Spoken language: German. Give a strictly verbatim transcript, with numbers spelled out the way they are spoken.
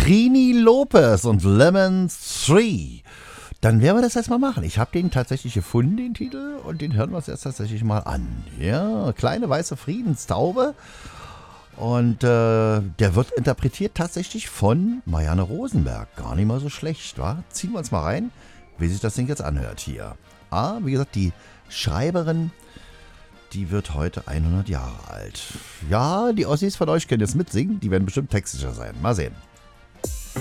Trini Lopez und Lemon Three. Dann werden wir das jetzt mal machen. Ich habe den tatsächlich gefunden, den Titel, und den hören wir uns jetzt tatsächlich mal an. Ja, kleine weiße Friedenstaube. Und äh, der wird interpretiert tatsächlich von Marianne Rosenberg. Gar nicht mal so schlecht, wa? Ziehen wir uns mal rein, wie sich das Ding jetzt anhört hier. Ah, wie gesagt, die Schreiberin, die wird heute hundert Jahre alt. Ja, die Ossis von euch können jetzt mitsingen. Die werden bestimmt textischer sein. Mal sehen.